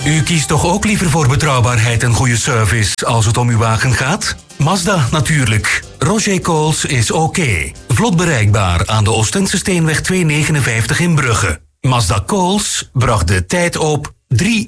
U kiest toch ook liever voor betrouwbaarheid en goede service als het om uw wagen gaat? Mazda natuurlijk. Roger Coles is oké. Vlot bereikbaar aan de Oostendse Steenweg 259 in Brugge. Mazda Coles bracht de tijd op 3